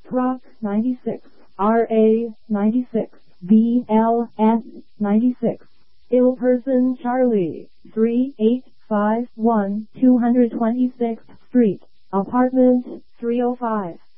Rock 96, RA 96, BLS 96, Ill Person Charlie, 3851 226th Street, Apartment 305.